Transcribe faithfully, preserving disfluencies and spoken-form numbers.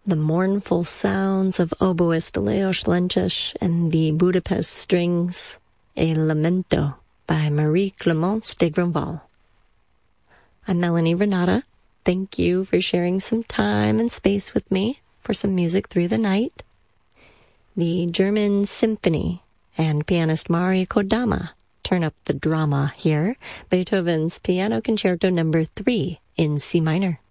the mournful sounds of oboist Leos Lenches and the Budapest Strings, a Lamento by Marie-Clémence de Grandval. I'm Melanie Renata. Thank you for sharing some time and space with me for some music through the night. The German Symphony and pianist Mari Kodama turn up the drama here. Beethoven's Piano Concerto number three in C minor.